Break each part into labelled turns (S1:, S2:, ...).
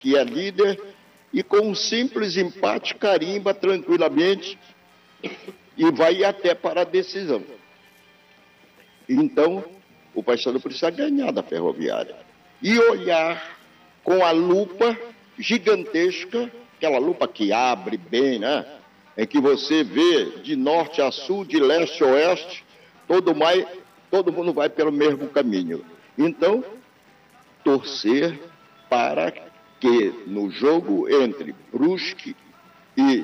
S1: que é líder, e com um simples empate carimba tranquilamente e vai até para a decisão. Então, o Paysandu precisa ganhar da Ferroviária e olhar com a lupa gigantesca, aquela lupa que abre bem, né? Em que você vê de norte a sul, de leste a oeste, todo mundo vai pelo mesmo caminho. Então, torcer para que no jogo entre Brusque e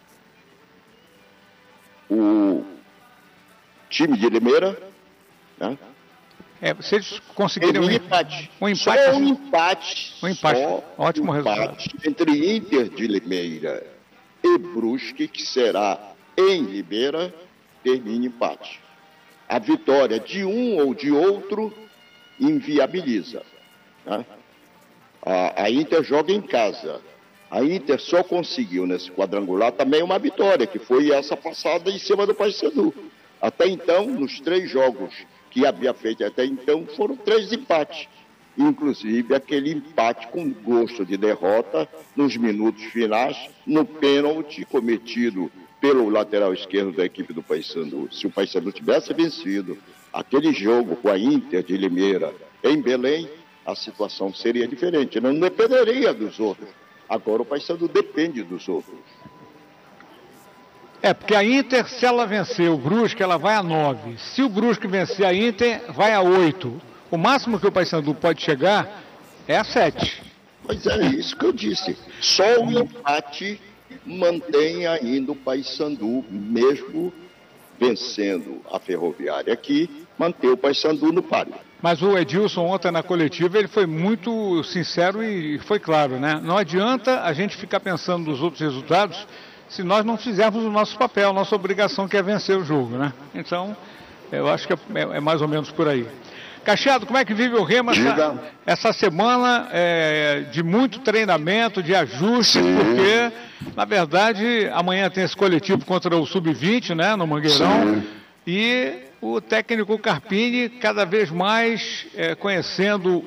S1: o time de Limeira, né?
S2: Se eles conseguirem um empate.
S1: Só um empate.
S2: Ótimo resultado.
S1: Entre Inter de Limeira e Brusque, que será em Limeira, termina empate. A vitória de um ou de outro inviabiliza, né? A Inter joga em casa. A Inter só conseguiu nesse quadrangular também uma vitória, que foi essa passada em cima do Paysandu. Até então, nos 3 jogos que havia feito até então, foram 3 empates. Inclusive aquele empate com gosto de derrota nos minutos finais, no pênalti cometido pelo lateral esquerdo da equipe do Paysandu. Se o Paysandu tivesse vencido aquele jogo com a Inter de Limeira em Belém, a situação seria diferente, não dependeria dos outros. Agora o Paysandu depende dos outros.
S2: Porque a Inter, se ela vencer o Brusque, ela vai a 9. Se o Brusque vencer a Inter, vai a 8. O máximo que o Paysandu pode chegar é a 7.
S1: Pois é, isso que eu disse. Só o empate mantém ainda o Paysandu, mesmo vencendo a Ferroviária aqui, manter o Paysandu no páreo.
S2: Mas o Edilson ontem na coletiva, ele foi muito sincero e foi claro, né? Não adianta a gente ficar pensando nos outros resultados se nós não fizermos o nosso papel, a nossa obrigação, que é vencer o jogo, né? Então, eu acho que é mais ou menos por aí. Cacheado, como é que vive o Remo essa semana de muito treinamento, de ajuste, porque, na verdade, amanhã tem esse coletivo contra o Sub-20, né, no Mangueirão, e o técnico Carpini cada vez mais conhecendo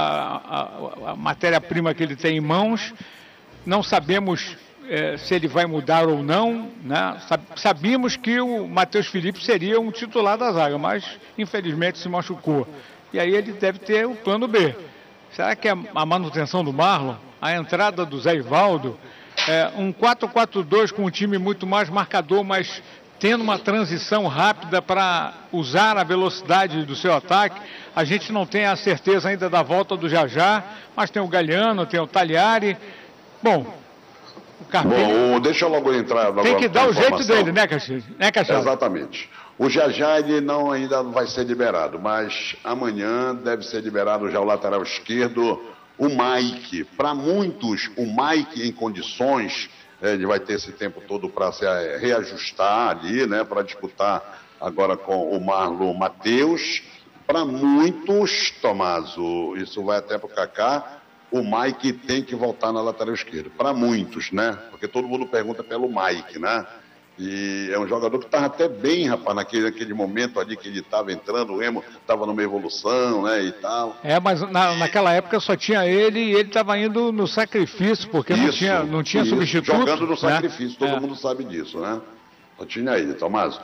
S2: a matéria-prima que ele tem em mãos. Não sabemos se ele vai mudar ou não, né? Sabíamos que o Matheus Felipe seria um titular da zaga, mas infelizmente se machucou. E aí ele deve ter o plano B. Será que a manutenção do Marlon, a entrada do Zé Ivaldo, um 4-4-2 com um time muito mais marcador, mas tendo uma transição rápida para usar a velocidade do seu ataque? A gente não tem a certeza ainda da volta do Jajá, mas tem o Galeano, tem o Talhari. Bom, o Carpini...
S3: deixa eu logo entrar...
S2: Tem que dar o jeito dele, né, Caxias?
S3: Exatamente. O Jajá, ele ainda não vai ser liberado, mas amanhã deve ser liberado já o lateral esquerdo, o Mike. Para muitos, o Mike em condições, ele vai ter esse tempo todo para se reajustar ali, né, para disputar agora com o Marlon Matheus. Para muitos, Tomaso, isso vai até para o Kaká, o Mike tem que voltar na lateral esquerda. Para muitos, né? Porque todo mundo pergunta pelo Mike, né? E é um jogador que estava até bem, rapaz, naquele momento ali que ele estava entrando, o Remo estava numa evolução, né, e tal.
S2: Mas naquela época só tinha ele e ele estava indo no sacrifício, porque não tinha substituto.
S3: Jogando no sacrifício, todo mundo sabe disso, né? Só tinha ele, Tomás.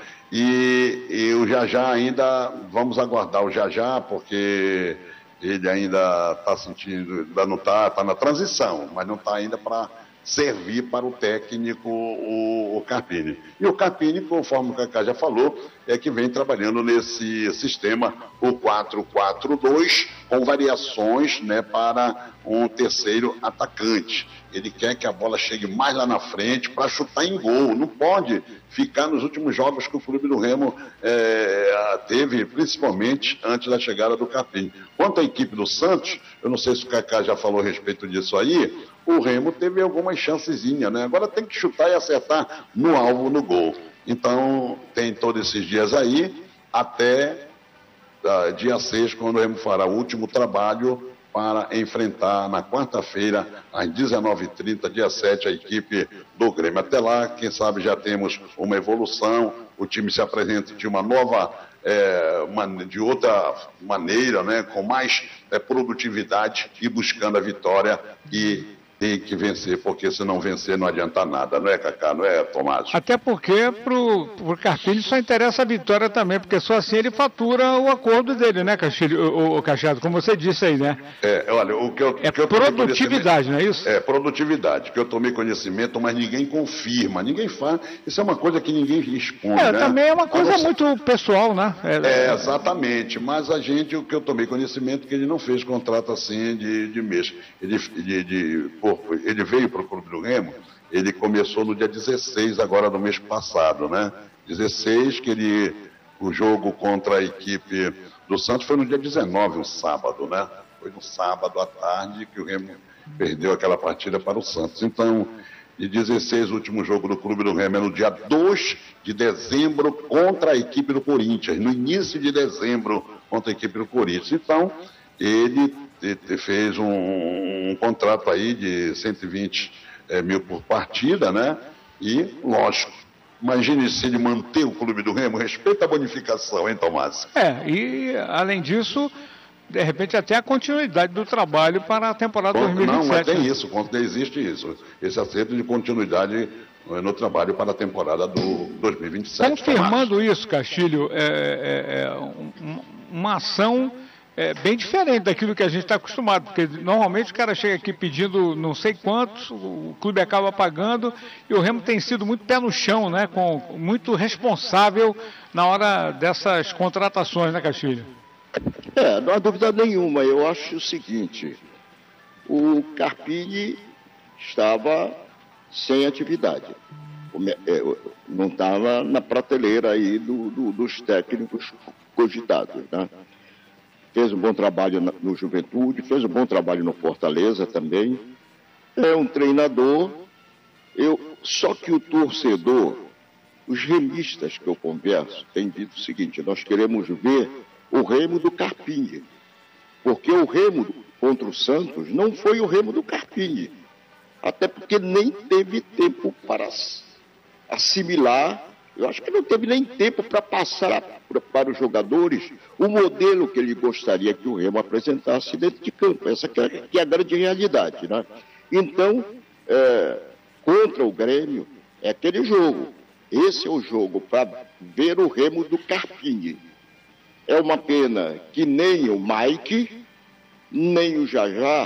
S3: E o Jajá ainda, vamos aguardar o Jajá, porque ele ainda está sentindo, ainda não está na transição, mas não está ainda para servir para o técnico, o Carpini. E o Carpini, conforme o Kaká já falou, é que vem trabalhando nesse sistema, o 4-4-2, com variações, né, para um terceiro atacante. Ele quer que a bola chegue mais lá na frente para chutar em gol. Não pode ficar nos últimos jogos que o Clube do Remo teve, principalmente antes da chegada do Carpini. Quanto à equipe do Santos, eu não sei se o Kaká já falou a respeito disso aí, o Remo teve algumas chancezinhas, né? Agora tem que chutar e acertar no alvo, no gol. Então, tem todos esses dias aí, até dia 6, quando o Remo fará o último trabalho para enfrentar na quarta-feira, às 19h30, dia 7, a equipe do Grêmio. Até lá, quem sabe já temos uma evolução, o time se apresenta de uma nova, de outra maneira, né, com mais produtividade e buscando a vitória e tem que vencer, porque se não vencer não adianta nada, não é, Cacá? Não é, Tomás?
S2: Até porque pro Carpini só interessa a vitória também, porque só assim ele fatura o acordo dele, né, o Cachado, como você disse aí, né?
S3: Olha, o que eu
S2: produtividade, não é isso?
S3: É, produtividade, que eu tomei conhecimento, mas ninguém confirma, ninguém fala. Isso é uma coisa que ninguém responde, né?
S2: Também é uma coisa muito pessoal, né?
S3: Exatamente, mas o que eu tomei conhecimento, que ele não fez contrato assim de mês. Ele veio para o Clube do Remo, ele começou no dia 16 agora do mês passado, né? 16 o jogo contra a equipe do Santos foi no dia 19, um sábado, né? Foi no sábado à tarde que o Remo perdeu aquela partida para o Santos. Então, de 16, o último jogo do Clube do Remo é no dia 2 de dezembro contra a equipe do Corinthians, no início de dezembro contra a equipe do Corinthians. Então, ele fez um contrato aí de 120 mil por partida, né? E, lógico, imagine se ele manter o Clube do Remo, respeita a bonificação, hein, Tomás?
S2: E, além disso, de repente, até a continuidade do trabalho para a temporada 2027.
S3: Não, mas tem isso, existe isso. Esse acerto de continuidade no trabalho para a temporada do 2027.
S2: Confirmando isso, Castilho, uma ação bem diferente daquilo que a gente está acostumado, porque normalmente o cara chega aqui pedindo não sei quantos, o clube acaba pagando, e o Remo tem sido muito pé no chão, né, muito responsável na hora dessas contratações, né, Castilho?
S1: Não há dúvida nenhuma. Eu acho o seguinte, o Carpini estava sem atividade, não estava na prateleira aí dos técnicos cogitados, né? Fez um bom trabalho no Juventude, fez um bom trabalho no Fortaleza também. É um treinador. Só que o torcedor, os remistas que eu converso, têm dito o seguinte: nós queremos ver o Remo do Carpini. Porque o Remo contra o Santos não foi o Remo do Carpini. Até porque nem teve tempo para assimilar. Eu acho que não teve nem tempo para passar para os jogadores o modelo que ele gostaria que o Remo apresentasse dentro de campo. Essa que é a grande realidade, né? Então, contra o Grêmio, é aquele jogo. Esse é o jogo para ver o Remo do Carpini. É uma pena que nem o Mike, nem o Jajá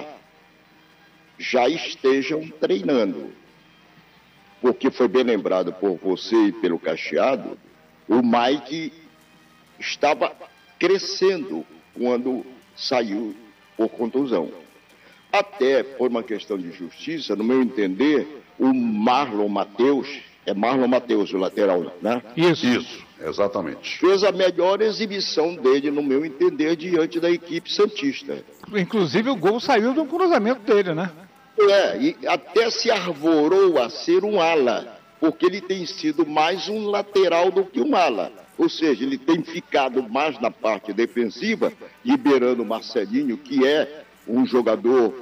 S1: já estejam treinando. Porque foi bem lembrado por você e pelo Cacheado, o Mike estava crescendo quando saiu por contusão. Até por uma questão de justiça, no meu entender, o Marlon Matheus, Marlon Matheus o lateral, né?
S3: Isso, exatamente.
S1: Fez a melhor exibição dele, no meu entender, diante da equipe santista.
S2: Inclusive o gol saiu do cruzamento dele, né?
S1: E até se arvorou a ser um ala, porque ele tem sido mais um lateral do que um ala. Ou seja, ele tem ficado mais na parte defensiva, liberando o Marcelinho, que é um jogador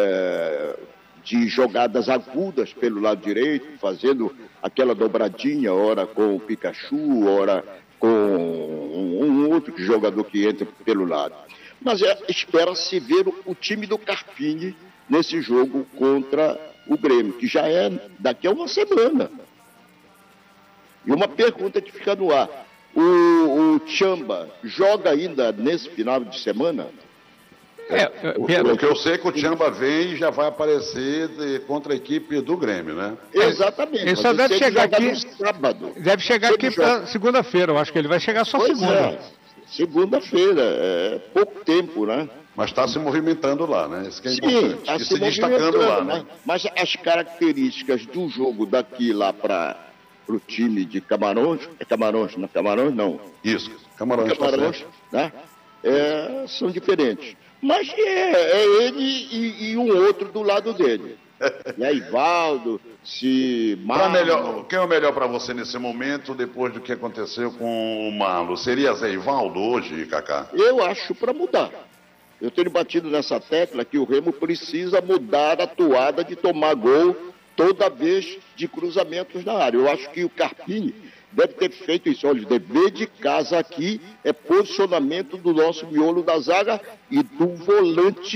S1: de jogadas agudas pelo lado direito, fazendo aquela dobradinha, ora com o Pikachu, ora com um outro jogador que entra pelo lado. Mas espera-se ver o time do Carpini nesse jogo contra o Grêmio, que já é daqui a uma semana. E uma pergunta que fica no ar: o Tchamba joga ainda nesse final de semana?
S3: O que eu sei é que o Tchamba vem e já vai aparecer contra a equipe do Grêmio, né?
S1: Exatamente.
S2: Ele só deve chegar aqui
S1: no sábado.
S2: Deve chegar aqui para segunda-feira. Eu acho que ele vai chegar só segunda.
S1: Segunda-feira. É pouco tempo, né?
S3: Mas está se movimentando lá, né? Isso que é
S1: Sim,
S3: importante.
S1: está
S3: se destacando lá, né?
S1: Mas as características do jogo daqui lá para o time de Camarões, Camarões não.
S3: Isso, Camarões,
S1: né? São diferentes. Mas é ele e um outro do lado dele. Ivaldo,
S3: Quem é o melhor para você nesse momento, depois do que aconteceu com o Marlon? Seria Zé Ivaldo hoje, Cacá?
S1: Eu acho para mudar. Eu tenho batido nessa tecla que o Remo precisa mudar a toada de tomar gol toda vez de cruzamentos na área. Eu acho que o Carpini deve ter feito isso. Olha, o dever de casa aqui é posicionamento do nosso miolo da zaga e do volante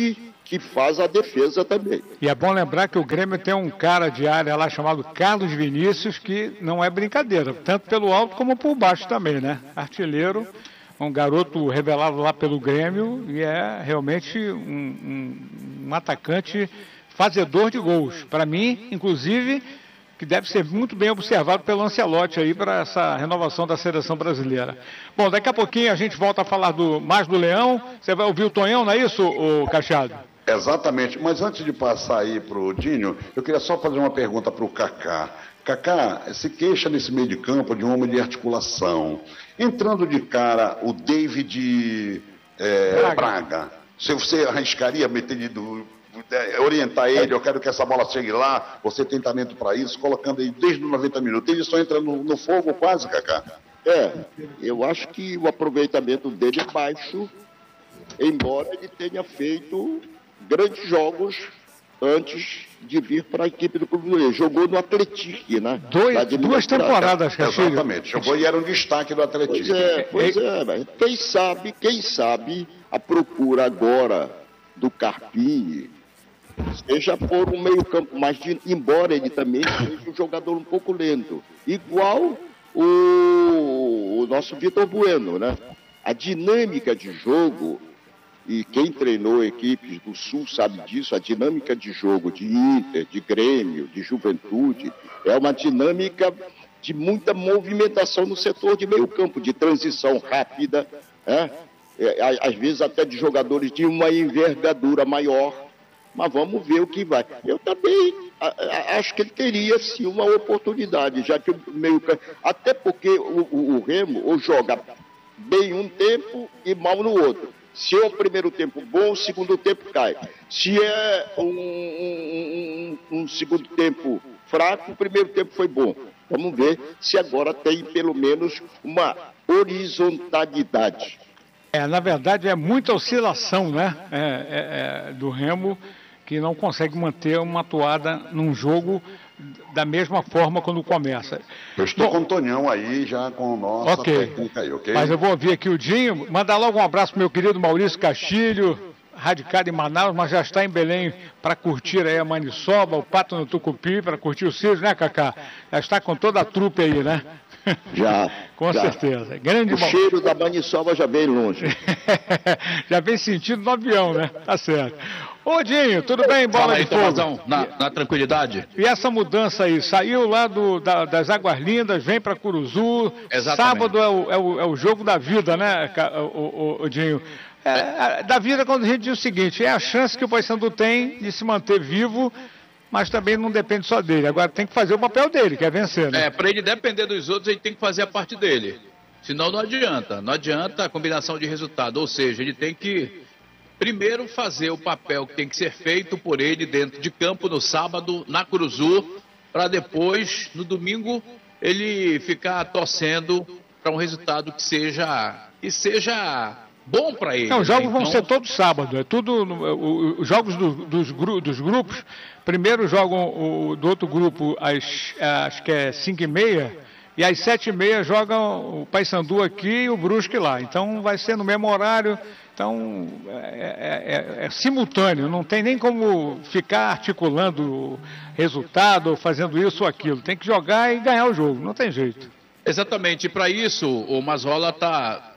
S1: que faz a defesa também.
S2: E é bom lembrar que o Grêmio tem um cara de área lá chamado Carlos Vinícius, que não é brincadeira, tanto pelo alto como por baixo também, né? Artilheiro, um garoto revelado lá pelo Grêmio e é realmente um atacante fazedor de gols. Para mim, inclusive, que deve ser muito bem observado pelo Ancelotti aí para essa renovação da seleção brasileira. Bom, daqui a pouquinho a gente volta a falar mais do Leão. Você vai ouvir o Tonhão, não é isso, o Cachado?
S3: Exatamente, mas antes de passar aí para o Dinho, eu queria só fazer uma pergunta para o Kaká. Kaká, se queixa nesse meio de campo de um homem de articulação. Entrando de cara o David Braga, se você arriscaria meter orientar ele, eu quero que essa bola chegue lá, você tem talento para isso, colocando ele desde os 90 minutos, ele só entra no fogo quase, Kaká.
S1: Eu acho que o aproveitamento dele é baixo, embora ele tenha feito grandes jogos antes de vir para a equipe do Clube do Rio. Jogou no Atlético, né?
S2: Duas temporadas, Castilho.
S3: Exatamente, jogou e era um destaque do Atlético.
S1: Pois é, mas quem sabe a procura agora do Carpini seja por um meio campo mais embora ele também seja um jogador um pouco lento, igual o nosso Vitor Bueno, né? A dinâmica de jogo, e quem treinou equipes do Sul sabe disso, a dinâmica de jogo de Inter, de Grêmio, de Juventude, é uma dinâmica de muita movimentação no setor de meio campo, de transição rápida, às vezes até de jogadores de uma envergadura maior, mas vamos ver o que vai. Eu também acho que ele teria sim uma oportunidade, já que o meio campo, até porque o Remo ou joga bem um tempo e mal no outro. Se é o primeiro tempo bom, o segundo tempo cai. Se é um segundo tempo fraco, o primeiro tempo foi bom. Vamos ver se agora tem pelo menos uma horizontalidade.
S2: Na verdade é muita oscilação, né? Do Remo, que não consegue manter uma atuada num jogo da mesma forma quando começa.
S3: Eu estou com o Tonhão aí, já com o nosso técnico aí, ok?
S2: Mas eu vou ouvir aqui o Dinho. Mandar logo um abraço para meu querido Maurício Castilho, radicado em Manaus, mas já está em Belém para curtir aí a maniçoba, o pato no tucupi, para curtir o Círio, né, Cacá? Já está com toda a trupe aí, né?
S1: Já.
S2: Com certeza. Grande
S1: cheiro da maniçoba já vem longe.
S2: Já vem sentido no avião, né? Tá certo. Ô, Dinho, tudo bem? Bola de fogo.
S4: Na tranquilidade.
S2: E essa mudança aí, saiu lá das Águas Lindas, vem para Curuzu.
S4: Exatamente.
S2: Sábado é o jogo da vida, né, o Dinho? Da vida quando a gente diz o seguinte, é a chance que o Paysandu tem de se manter vivo, mas também não depende só dele. Agora tem que fazer o papel dele, que é vencer, né?
S4: Para ele depender dos outros, ele tem que fazer a parte dele. Senão não adianta. Não adianta a combinação de resultado. Ou seja, ele tem que primeiro fazer o papel que tem que ser feito por ele dentro de campo no sábado, na Curuzu, para depois, no domingo, ele ficar torcendo para um resultado que seja bom para ele.
S2: Os jogos vão ser todos sábado, é tudo os jogos dos grupos. Primeiro jogam do outro grupo acho que é 5h30 e às 7h30 jogam o Paysandu aqui e o Brusque lá. Então vai ser no mesmo horário. Então é simultâneo, não tem nem como ficar articulando resultado ou fazendo isso ou aquilo. Tem que jogar e ganhar o jogo, não tem jeito.
S4: Exatamente, e para isso o Mazzola tá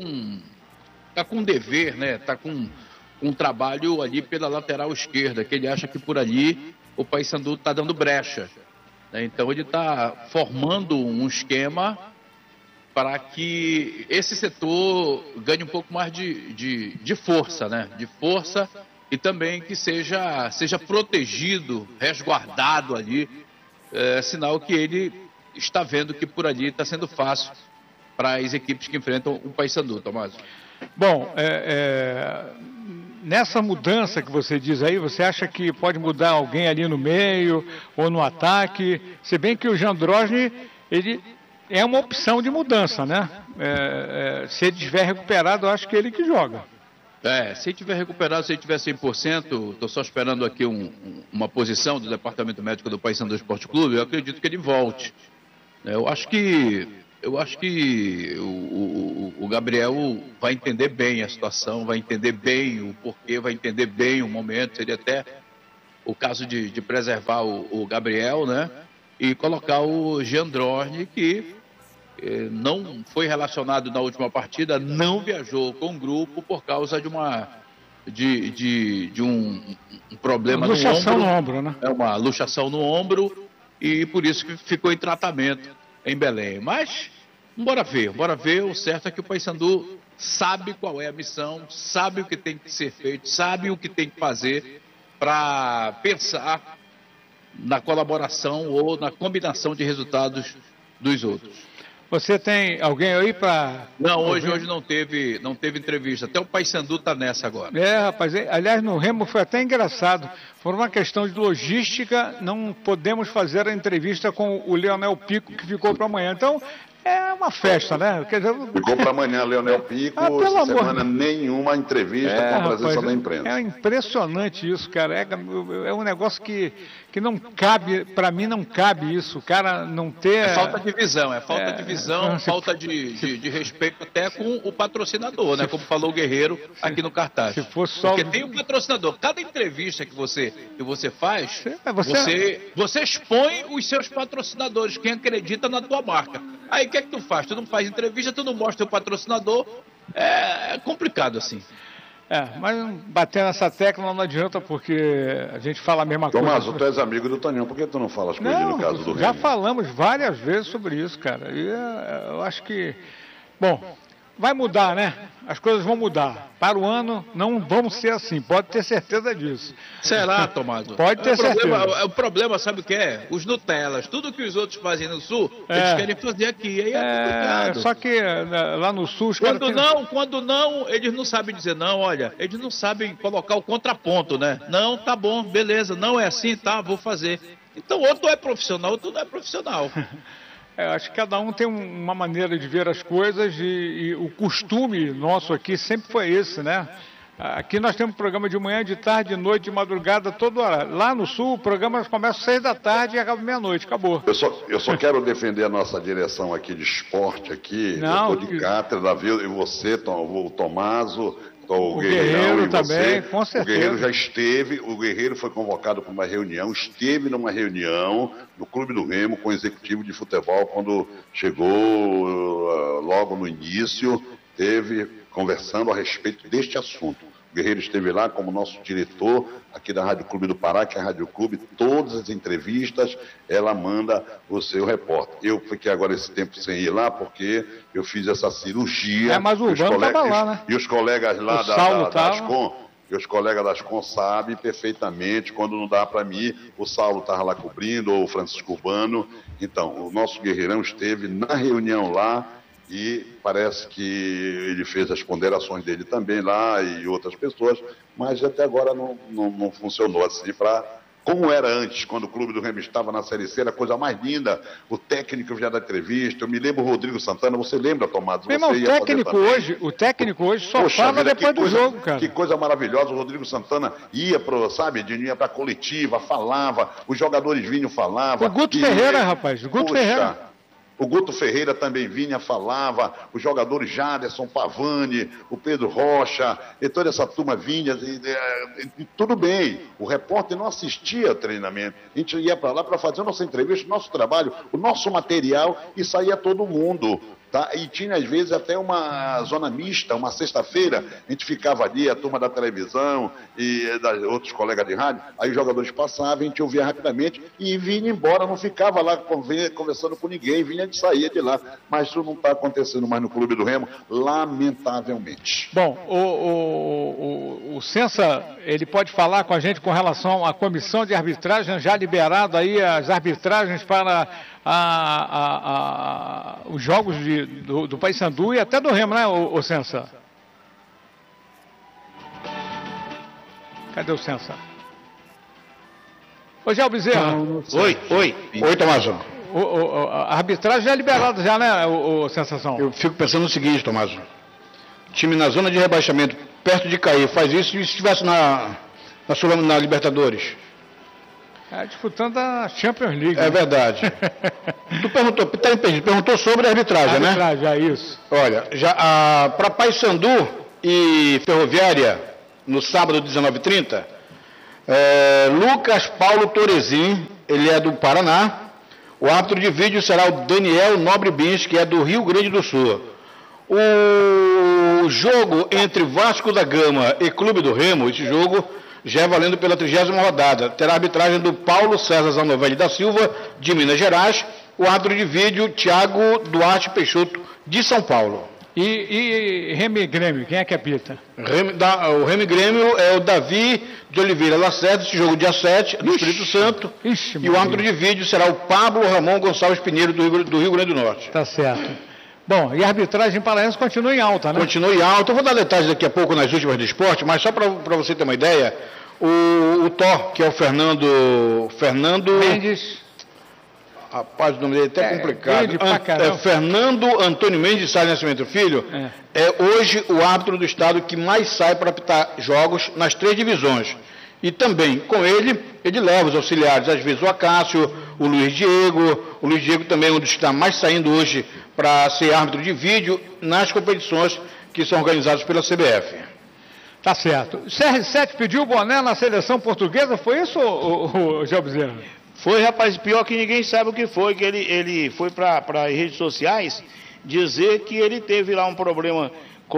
S4: com um dever, né? Tá com um trabalho ali pela lateral esquerda, que ele acha que por ali o Paysandu está dando brecha, né? Então ele está formando um esquema para que esse setor ganhe um pouco mais de força, né? De força e também que seja protegido, resguardado ali, sinal que ele está vendo que por ali está sendo fácil para as equipes que enfrentam o Paysandu, Tomás.
S2: Bom, nessa mudança que você diz aí, você acha que pode mudar alguém ali no meio ou no ataque? Se bem que o Jandrosny, ele é uma opção de mudança, né? Se ele estiver recuperado, eu acho que ele que joga.
S4: Se ele estiver recuperado, se ele estiver 100%, estou só esperando aqui uma posição do Departamento Médico do Paysandu Esporte Clube, eu acredito que ele volte. Eu acho que eu acho que o Gabriel vai entender bem a situação, vai entender bem o porquê, vai entender bem o momento. Seria até o caso de preservar o Gabriel, né? E colocar o Giandrone, que não foi relacionado na última partida, não viajou com o grupo por causa de um problema no ombro,
S2: né?
S4: É uma luxação no ombro, e por isso que ficou em tratamento em Belém. Mas bora ver. O certo é que o Paysandu sabe qual é a missão, sabe o que tem que ser feito, sabe o que tem que fazer para pensar na colaboração ou na combinação de resultados dos outros.
S2: Você tem alguém aí para...
S4: Não, hoje não teve entrevista. Até o Paysandu está nessa agora.
S2: Rapaz, aliás, no Remo foi até engraçado. Por uma questão de logística, não podemos fazer a entrevista com o Leonel Pico, que ficou para amanhã. Então, é uma festa, né? Quer dizer...
S3: Ficou para amanhã, Leonel Pico, essa semana nenhuma entrevista com a presença da imprensa.
S2: É impressionante isso, cara. É um negócio que não cabe, para mim não cabe isso, o cara não ter...
S4: É falta de visão, falta de respeito até com o patrocinador, né? Como falou o Guerreiro aqui no cartaz.
S2: Se fosse só...
S4: Porque tem um patrocinador. Cada entrevista que você faz, você expõe os seus patrocinadores, quem acredita na tua marca. Aí o que é que tu faz? Tu não faz entrevista, tu não mostra o patrocinador. É complicado assim.
S2: Mas bater nessa tecla não adianta, porque a gente fala a mesma coisa.
S3: Tomás, tu és amigo do Toninho, por que tu não fala as coisas no caso do Remo?
S2: Já falamos várias vezes sobre isso, cara. E eu acho que... Bom, vai mudar, né? As coisas vão mudar. Para o ano, não vão ser assim. Pode ter certeza disso.
S4: Será, Tomás?
S2: Pode ter certeza.
S4: O problema, sabe o que é? Os Nutellas. Tudo que os outros fazem no Sul, eles querem fazer aqui. Aí é complicado.
S2: Só que lá no Sul...
S4: Quando não, eles não sabem dizer não. Olha, eles não sabem colocar o contraponto, né? Não, tá bom, beleza. Não é assim, tá, vou fazer. Então, ou tu é profissional, ou tu não é profissional.
S2: Acho que cada um tem uma maneira de ver as coisas e o costume nosso aqui sempre foi esse, né? Aqui nós temos programa de manhã, de tarde, de noite, de madrugada, todo horário. Lá no Sul, o programa começa às 6 da tarde e acaba meia-noite, acabou.
S3: Eu só quero defender a nossa direção aqui de esporte aqui. Eu estou de cátedra, e você, o Tomaso... O
S2: Guerreiro também, com certeza.
S3: O Guerreiro já esteve, o Guerreiro foi convocado para uma reunião, esteve numa reunião no Clube do Remo com o executivo de futebol quando chegou logo no início, conversando a respeito deste assunto. O Guerreiro esteve lá como nosso diretor aqui da Rádio Clube do Pará, que é a Rádio Clube, todas as entrevistas ela manda o seu repórter. Eu fiquei agora esse tempo sem ir lá porque eu fiz essa cirurgia.
S2: Mas o Urbano estava lá, né?
S3: E os colegas lá da Ascom, e os colegas da Ascom sabem perfeitamente, quando não dá para mim, o Saulo estava lá cobrindo, ou o Francisco Urbano. Então, o nosso Guerreirão esteve na reunião lá, e parece que ele fez as ponderações dele também lá e outras pessoas, mas até agora não funcionou assim como era antes, quando o Clube do Remo estava na Série C, era a coisa mais linda, o técnico vinha da entrevista, eu me lembro o Rodrigo Santana, você lembra, Tomás?
S2: O técnico hoje só fala depois do jogo, cara.
S3: Que coisa maravilhosa, o Rodrigo Santana ia para a coletiva, falava, os jogadores vinham, falavam.
S2: O Guto Ferreira, rapaz, o Guto Ferreira.
S3: O Guto Ferreira também vinha, falava, os jogadores Jaderson, Pavani, o Pedro Rocha, e toda essa turma vinha, e tudo bem, o repórter não assistia ao treinamento, a gente ia para lá para fazer a nossa entrevista, o nosso trabalho, o nosso material, e saía todo mundo. Tá? E tinha às vezes até uma zona mista, uma sexta-feira, a gente ficava ali, a turma da televisão e outros colegas de rádio, aí os jogadores passavam, a gente ouvia rapidamente e vinha embora, não ficava lá conversando com ninguém, saía de lá, mas isso não está acontecendo mais no Clube do Remo, lamentavelmente.
S2: Bom, o Sensa, ele pode falar com a gente com relação à comissão de arbitragem, já liberado aí as arbitragens para os jogos do Paysandu e até do Remo, né, o Sensa? Cadê o Sensa? Ô, Gel Bezerra.
S5: Oi, Tomás.
S2: A arbitragem já é liberada já, né, o Sensação?
S5: Eu fico pensando no seguinte, Tomás. Time na zona de rebaixamento, perto de cair, faz isso e se estivesse na Libertadores?
S2: Disputando a Champions League.
S5: É verdade. Tu perguntou sobre a arbitragem, né?
S2: Arbitragem, é isso.
S5: Olha, para Paysandu e Ferroviária, no sábado, 19h30, Lucas Paulo Torezin, ele é do Paraná. O árbitro de vídeo será o Daniel Nobre Bins, que é do Rio Grande do Sul. O jogo entre Vasco da Gama e Clube do Remo, esse jogo já é valendo pela 30ª rodada. Terá a arbitragem do Paulo César Zanovelli da Silva, de Minas Gerais. O árbitro de vídeo, Thiago Duarte Peixoto, de São Paulo.
S2: E Remy Grêmio, quem é que apita?
S5: O Remy Grêmio é o Davi de Oliveira Lacerda, esse jogo dia 7, do Espírito Santo. E o árbitro de vídeo será o Pablo Ramon Gonçalves Pinheiro, do Rio Grande do Norte.
S2: Tá certo. Bom, e a arbitragem paraense continua em alta, né?
S5: Continua em alta. Eu vou dar detalhes daqui a pouco nas últimas do esporte, mas só para você ter uma ideia, o Thor, que é o Fernando
S2: Mendes.
S5: Rapaz, o nome dele é até complicado. Fernando Antônio Mendes de Salles Nascimento Filho é hoje o árbitro do estado que mais sai para apitar jogos nas 3 divisões. E também, com ele leva os auxiliares, às vezes o Acácio, o Luiz Diego. O Luiz Diego também é um dos que está mais saindo hoje para ser árbitro de vídeo nas competições que são organizadas pela CBF.
S2: Tá certo. O CR7 pediu o boné na seleção portuguesa, foi isso, o Gé Bezerra?
S6: Foi, rapaz, pior que ninguém sabe o que foi, que ele foi para as redes sociais dizer que ele teve lá um problema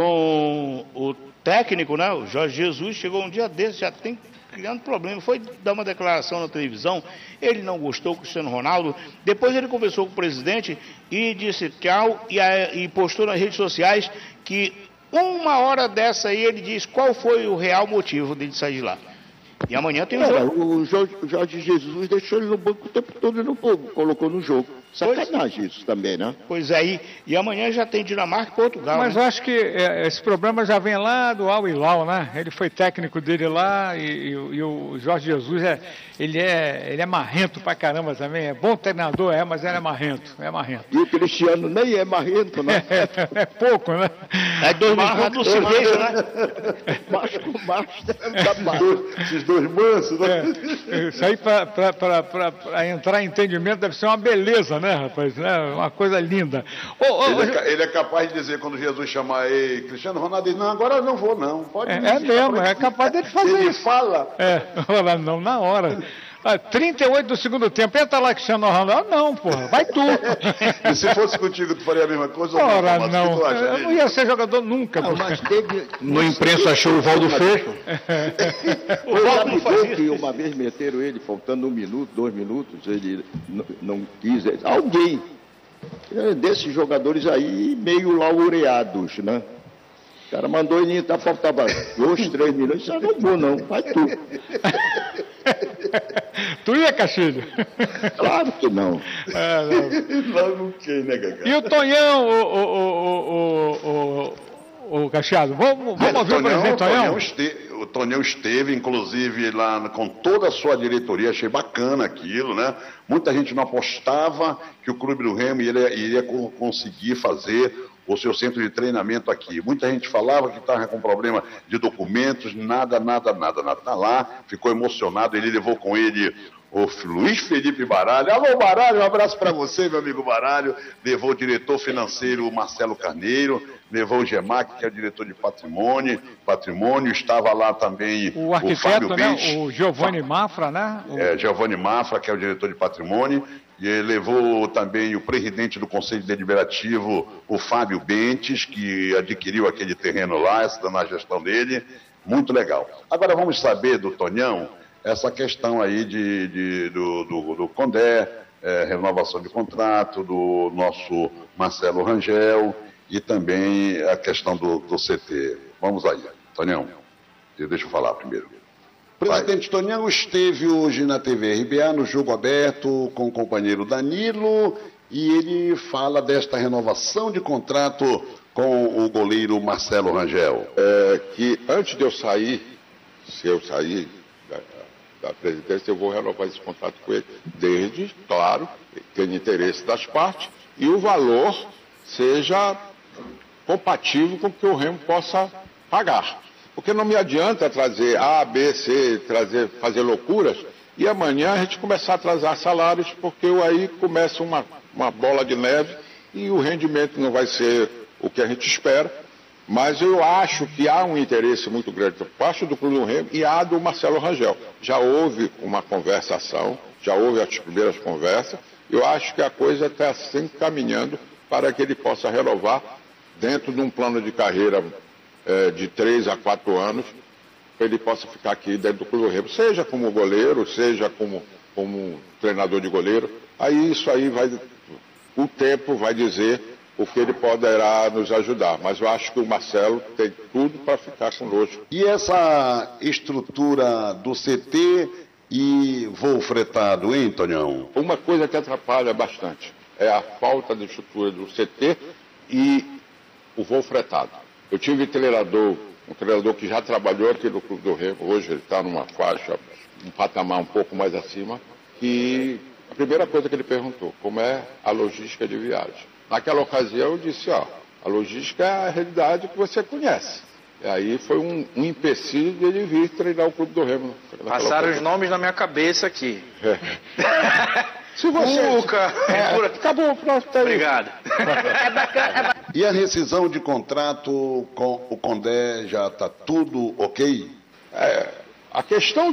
S6: com o técnico, né? O Jorge Jesus chegou um dia desse, já tem criando problema, foi dar uma declaração na televisão, ele não gostou do Cristiano Ronaldo, depois ele conversou com o presidente e disse tchau, e postou nas redes sociais que uma hora dessa aí ele diz qual foi o real motivo dele sair de lá. E amanhã tem um jogo.
S1: O Jorge Jesus deixou ele no banco o tempo todo e não colocou no jogo. Sacanagem isso também, né?
S6: Pois é, e amanhã já tem Dinamarca e Portugal.
S2: Mas
S6: né?
S2: eu acho que esse problema já vem lá do Al Hilal, né? Ele foi técnico dele lá e o Jorge Jesus, ele é marrento pra caramba também. É bom treinador, mas ele é marrento.
S1: E o Cristiano nem é marrento, né?
S2: É pouco, né?
S6: É 2 minutos do silêncio, né?
S1: Macho com macho.
S3: Esses dois mansos, né?
S2: Isso aí para entrar em entendimento deve ser uma beleza, né, rapaz? Uma coisa linda.
S3: Ele é capaz de dizer, quando Jesus chamar ele, Cristiano Ronaldo, diz, não, agora eu não vou, não. Pode ir,
S2: mesmo, é capaz dele fazer
S3: ele
S2: isso.
S3: Ele fala.
S2: Ora, não, na hora. 38 do segundo tempo, entra lá Cristiano Ronaldo. Não, porra, vai tu.
S3: E se fosse contigo, tu faria a mesma coisa?
S2: Ora, não. Eu não ia ser jogador nunca.
S1: Não, mas teve...
S5: No imprensa achou o Valdo Fê.
S1: O Valdo Fê, que uma vez meteram ele, faltando 1 minuto, 2 minutos, ele não quis. Alguém desses jogadores aí, meio laureados, né? O cara mandou ele entrar, faltava 2, 3 minutos. Eu não vou, não. Vai tu.
S2: Tu ia, Castilho?
S1: Claro que não.
S3: Não quem, né, Gagá?
S2: E o Tonhão, o Cacheado? Vamos ouvir o presidente Tonhão?
S3: O Tonhão esteve, inclusive, lá com toda a sua diretoria, achei bacana aquilo, né? Muita gente não apostava que o Clube do Remo iria conseguir fazer o seu centro de treinamento aqui. Muita gente falava que estava com problema de documentos, nada. Está lá, ficou emocionado, ele levou com ele o Luiz Felipe Baralho. Alô, Baralho, um abraço para você, meu amigo Baralho. Levou o diretor financeiro Marcelo Carneiro, levou o Gemac, que é o diretor de patrimônio. Estava lá também
S2: o arquiteto, né? O Giovanni Mafra, né?
S3: Giovanni Mafra, que é o diretor de patrimônio. E ele levou também o presidente do Conselho Deliberativo, o Fábio Bentes, que adquiriu aquele terreno lá, na gestão dele. Muito legal. Agora vamos saber do Tonhão essa questão aí do Condé, renovação de contrato, do nosso Marcelo Rangel e também a questão do CT. Vamos aí, Tonhão. Deixa eu falar primeiro. O presidente Tonhão esteve hoje na TV RBA, no Jogo Aberto, com o companheiro Danilo, e ele fala desta renovação de contrato com o goleiro Marcelo Rangel.
S7: Que antes de eu sair, se eu sair da presidência, eu vou renovar esse contrato com ele, desde, claro, tendo interesse das partes, e o valor seja compatível com o que o Remo possa pagar. Porque não me adianta trazer A, B, C, fazer loucuras e amanhã a gente começar a atrasar salários, porque aí começa uma bola de neve e o rendimento não vai ser o que a gente espera. Mas eu acho que há um interesse muito grande por parte do Clube do Remo e há do Marcelo Rangel. Já houve uma conversação, já houve as primeiras conversas. Eu acho que a coisa está assim caminhando para que ele possa renovar dentro de um plano de carreira de 3 a 4 anos, para ele possa ficar aqui dentro do Clube do Remo, seja como goleiro, seja como treinador de goleiro. Aí isso aí o tempo vai dizer o que ele poderá nos ajudar. Mas eu acho que o Marcelo tem tudo para ficar conosco.
S3: E essa estrutura do CT e voo fretado, hein, Tonhão?
S7: Uma coisa que atrapalha bastante é a falta de estrutura do CT e o voo fretado. Eu tive um treinador que já trabalhou aqui no Clube do Remo, hoje ele está numa faixa, um patamar um pouco mais acima, e a primeira coisa que ele perguntou, como é a logística de viagem? Naquela ocasião eu disse, a logística é a realidade que você conhece. E aí foi um empecilho de ele vir treinar o Clube do Remo.
S6: Passaram os nomes na minha cabeça aqui.
S7: Se você... Acabou, pronto.
S6: Obrigado.
S3: E a rescisão de contrato com o Condé já está tudo ok?
S7: A questão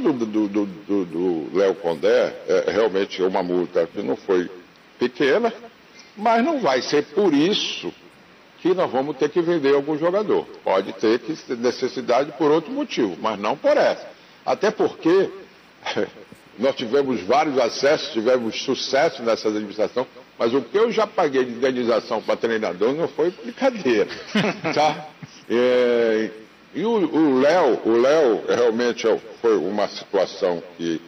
S7: do Léo Condé é realmente uma multa que não foi pequena, mas não vai ser por isso que nós vamos ter que vender algum jogador. Pode ter necessidade por outro motivo, mas não por essa. Até porque nós tivemos vários acessos, tivemos sucesso nessa administração, mas o que eu já paguei de indenização para treinador não foi brincadeira. Tá? E o Léo realmente foi uma situação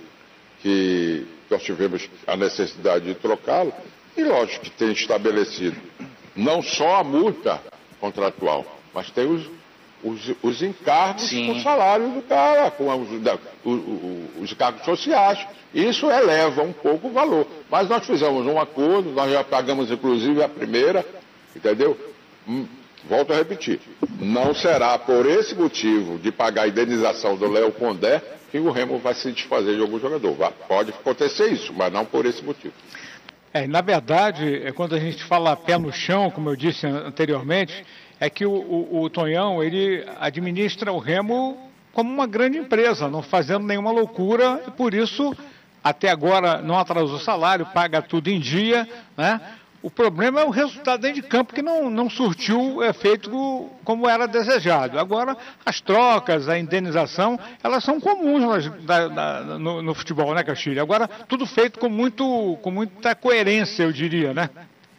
S7: que nós tivemos a necessidade de trocá-lo. E lógico que tem estabelecido não só a multa contratual, mas tem os encargos com o salário do cara, com os encargos sociais. Isso eleva um pouco o valor. Mas nós fizemos um acordo, nós já pagamos inclusive a primeira, entendeu? Volto a repetir, não será por esse motivo de pagar a indenização do Léo Condé que o Remo vai se desfazer de algum jogador. Pode acontecer isso, mas não por esse motivo.
S2: Na verdade, quando a gente fala pé no chão, como eu disse anteriormente, é que o Tonhão, ele administra o Remo como uma grande empresa, não fazendo nenhuma loucura, e por isso, até agora, não atrasou o salário, paga tudo em dia, né? O problema é o resultado dentro de campo, que não surtiu o efeito como era desejado. Agora, as trocas, a indenização, elas são comuns no futebol, né, Castilho? Agora, tudo feito com muita coerência, eu diria, né?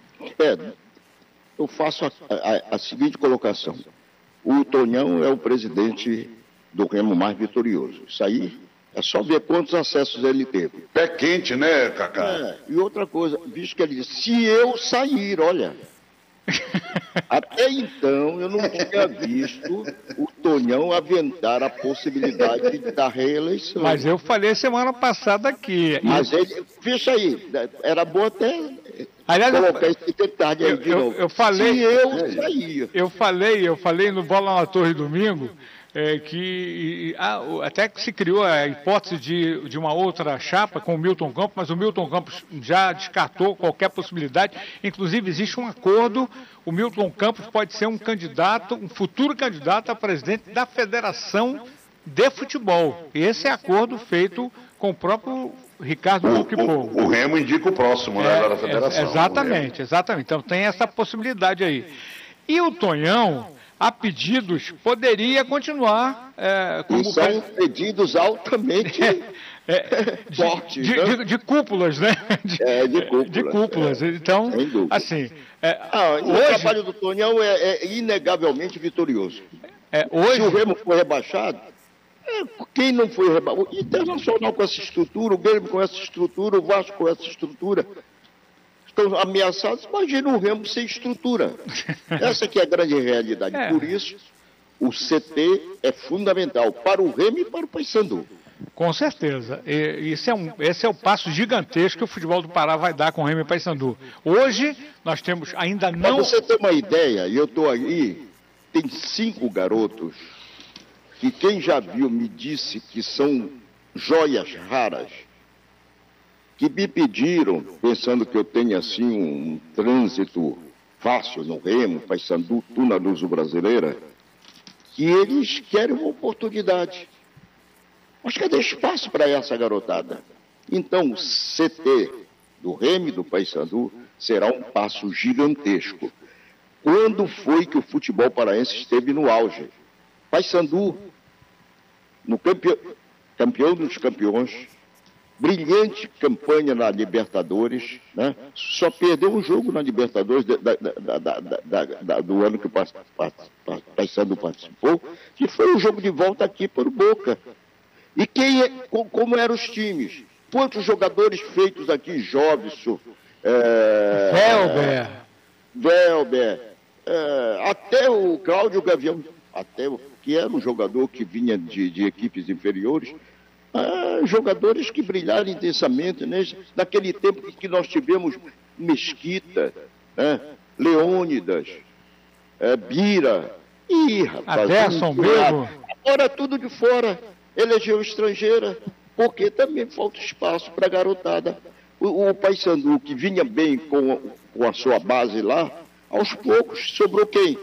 S1: Eu faço a seguinte colocação. O Tonhão é o presidente do Remo mais vitorioso. Isso aí é só ver quantos acessos ele teve.
S3: Pé quente, né, Cacá?
S1: E outra coisa, visto que ele disse, se eu sair, olha... Até então eu não tinha visto o Tonhão aventar a possibilidade da reeleição.
S2: Mas eu falei semana passada aqui.
S1: Mas ele, fecha aí, era bom até colocar esse detalhe aí de novo.
S2: Eu falei,
S1: se eu sair.
S2: Eu falei no Bola na Torre domingo, até que se criou a hipótese de uma outra chapa com o Milton Campos, mas o Milton Campos já descartou qualquer possibilidade. Inclusive existe um acordo, o Milton Campos pode ser um futuro candidato a presidente da Federação de Futebol. E esse é acordo feito com o próprio Ricardo Luquipo.
S3: O Remo indica o próximo, né, da Federação.
S2: Exatamente. Então tem essa possibilidade aí. E o Tonhão, a pedidos, poderia continuar
S1: como... E são pedidos altamente fortes,
S2: de cúpulas, né? De cúpulas. Então, assim...
S1: o trabalho do Tonhão é inegavelmente vitorioso. Se o Remo for rebaixado, quem não foi rebaixado? O Internacional com essa estrutura, o Grêmio com essa estrutura, o Vasco com essa estrutura... estão ameaçados, imagina o Remo sem estrutura. Essa que é a grande realidade. Por isso, o CT é fundamental para o Remo e para o Paysandu.
S2: Com certeza. Esse é o passo gigantesco que o futebol do Pará vai dar com o Remo e Paysandu. Hoje, nós temos ainda não...
S1: Para você ter uma ideia, e eu estou aí, tem 5 garotos que quem já viu me disse que são joias raras. que me pediram, pensando que eu tenho assim um trânsito fácil no Remo, Paysandu, Tuna Luso Brasileira, que eles querem uma oportunidade. Mas cadê espaço para essa garotada? Então, o CT do Remo e do Paysandu será um passo gigantesco. Quando foi que o futebol paraense esteve no auge? Paysandu, no campeão dos campeões, brilhante campanha na Libertadores, né? Só perdeu um jogo na Libertadores do ano que o Paysandu participou, que foi o jogo de volta aqui para o Boca. E como eram os times? Quantos jogadores feitos aqui, Jovison, Velber, até o Cláudio Gavião, que era um jogador que vinha de equipes inferiores, jogadores que brilharam intensamente, né? Naquele tempo que nós tivemos Mesquita, Leônidas, Bira, rapaz,
S2: Aderson mesmo.
S1: Agora tudo de fora, elegeu estrangeira, porque também falta espaço para a garotada. O Paysandu, que vinha bem com a sua base lá, aos poucos sobrou quem?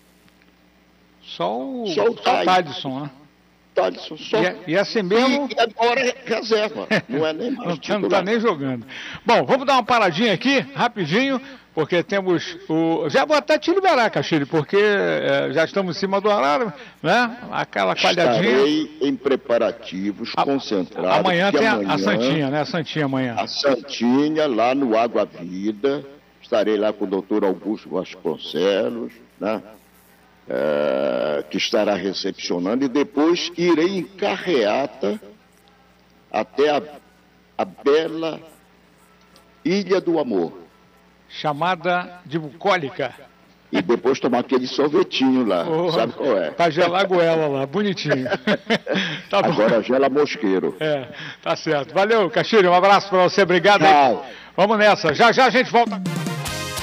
S2: Só o Thalisson, né?
S1: Thalisson, só.
S2: E assim mesmo...
S1: E agora é reserva, não é nem mais
S2: não está nem jogando. Bom, vamos dar uma paradinha aqui, rapidinho, porque temos o... Já vou até te liberar, Castilho, porque já estamos em cima do horário, né? Aquela falhadinha.
S1: Estarei em preparativos concentrados.
S2: Amanhã tem a Santinha, né? A Santinha amanhã.
S1: A Santinha, lá no Água Vida. Estarei lá com o doutor Augusto Vasconcelos, né? Que estará recepcionando, e depois irei em carreata até a bela Ilha do Amor.
S2: Chamada de bucólica.
S1: E depois tomar aquele sorvetinho lá, sabe qual é?
S2: Pra gelar a goela lá, bonitinho. Tá
S1: agora
S2: bom.
S1: gela mosqueiro.
S2: Tá certo. Valeu, Castilho, um abraço pra você, obrigado.
S1: Tchau.
S2: Vamos nessa, já a gente volta.